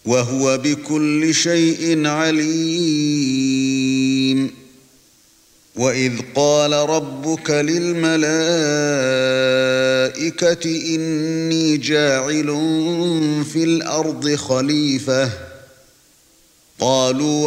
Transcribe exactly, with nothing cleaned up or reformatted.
وهو بكل شيء عليم. وإذ قال ربك للملائكة إني جاعل في الأرض خليفة قالوا